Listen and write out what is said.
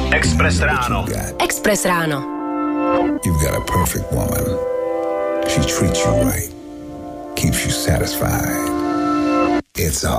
Express ráno. Express ráno. You've got a perfect woman. She treats you right. Keeps you satisfied. It's a